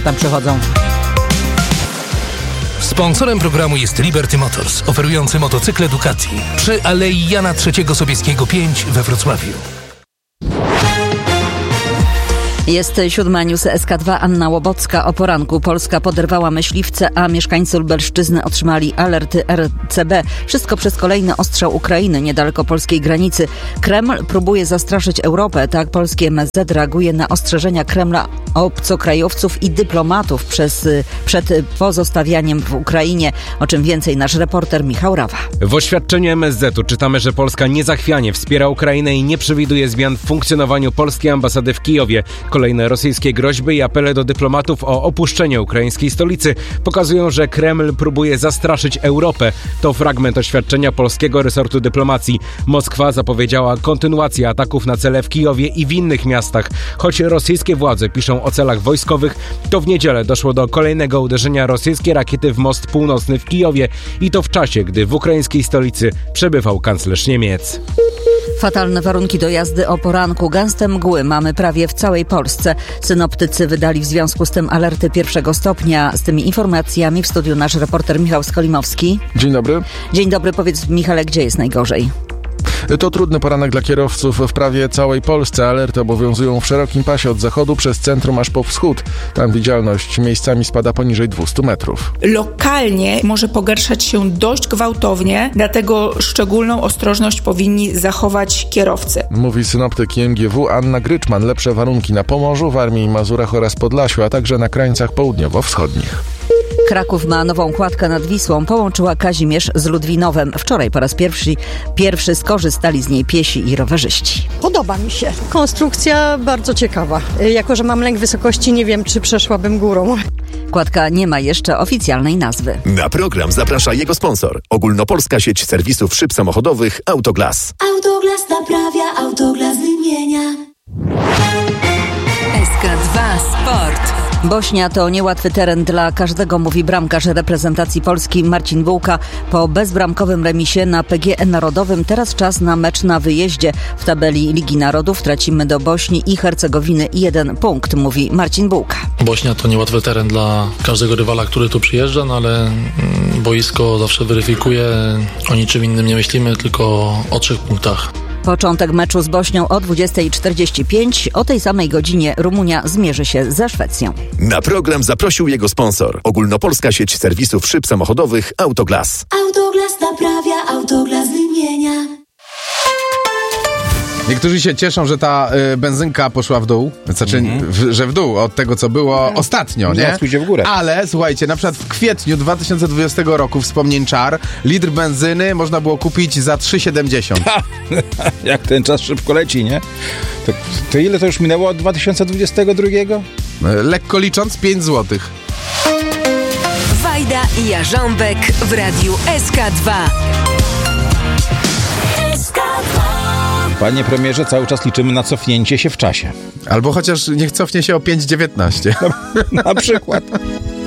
tam przychodzą. Sponsorem programu jest Liberty Motors, oferujący motocykle Ducati przy Alei Jana III Sobieskiego 5 we Wrocławiu. Jest 7 news SK2, Anna Łobocka. O poranku Polska poderwała myśliwce, a mieszkańcy Lubelszczyzny otrzymali alerty RCB. Wszystko przez kolejny ostrzał Ukrainy niedaleko polskiej granicy. Kreml próbuje zastraszyć Europę. Tak polskie MSZ reaguje na ostrzeżenia Kremla obcokrajowców i dyplomatów przed pozostawianiem w Ukrainie. O czym więcej nasz reporter Michał Rawa. W oświadczeniu MSZ-u czytamy, że Polska niezachwianie wspiera Ukrainę i nie przewiduje zmian w funkcjonowaniu polskiej ambasady w Kijowie. Kolejne rosyjskie groźby i apele do dyplomatów o opuszczenie ukraińskiej stolicy pokazują, że Kreml próbuje zastraszyć Europę. To fragment oświadczenia polskiego resortu dyplomacji. Moskwa zapowiedziała kontynuację ataków na cele w Kijowie i w innych miastach. Choć rosyjskie władze piszą o celach wojskowych, to w niedzielę doszło do kolejnego uderzenia rosyjskiej rakiety w most północny w Kijowie i to w czasie, gdy w ukraińskiej stolicy przebywał kanclerz Niemiec. Fatalne warunki do jazdy o poranku. Gęste mgły mamy prawie w całej Polsce. Synoptycy wydali w związku z tym alerty 1. stopnia. Z tymi informacjami w studiu nasz reporter Michał Skolimowski. Dzień dobry. Dzień dobry. Powiedz, Michale, gdzie jest najgorzej? To trudny poranek dla kierowców w prawie całej Polsce. Alerty obowiązują w szerokim pasie od zachodu przez centrum aż po wschód. Tam widzialność miejscami spada poniżej 200 metrów. Lokalnie może pogarszać się dość gwałtownie, dlatego szczególną ostrożność powinni zachować kierowcy. Mówi synoptyk IMGW Anna Gryczman. Lepsze warunki na Pomorzu, Warmii i Mazurach oraz Podlasiu, a także na krańcach południowo-wschodnich. Kraków ma nową kładkę nad Wisłą. Połączyła Kazimierz z Ludwinowem. Wczoraj po raz pierwszy skorzystali z niej piesi i rowerzyści. Podoba mi się. Konstrukcja bardzo ciekawa. Jako że mam lęk wysokości, nie wiem, czy przeszłabym górą. Kładka nie ma jeszcze oficjalnej nazwy. Na program zaprasza jego sponsor. Ogólnopolska sieć serwisów szyb samochodowych Autoglas. Autoglas naprawia, Autoglas wymienia. SK2 Sport. Bośnia to niełatwy teren dla każdego, mówi bramkarz reprezentacji Polski Marcin Bułka. Po bezbramkowym remisie na PGE Narodowym teraz czas na mecz na wyjeździe. W tabeli Ligi Narodów tracimy do Bośni i Hercegowiny 1 punkt, mówi Marcin Bułka. Bośnia to niełatwy teren dla każdego rywala, który tu przyjeżdża, no ale boisko zawsze weryfikuje. O niczym innym nie myślimy, tylko o 3 punktach. Początek meczu z Bośnią o 20:45. O tej samej godzinie Rumunia zmierzy się ze Szwecją. Na program zaprosił jego sponsor. Ogólnopolska sieć serwisów szyb samochodowych Autoglas. Autoglas naprawia, Autoglas wymienia. Niektórzy się cieszą, że ta benzynka poszła w dół. Znaczy, że w dół od tego, co było ostatnio, nie? Pójdzie w górę. Ale słuchajcie, na przykład w kwietniu 2020 roku, wspomnień czar, litr benzyny można było kupić za 3,70. Jak ten czas szybko leci, nie? To ile to już minęło od 2022? Lekko licząc 5 zł. Wajda i Jarząbek w radiu SK2. Panie premierze, cały czas liczymy na cofnięcie się w czasie. Albo chociaż niech cofnie się o 5,19. Na przykład.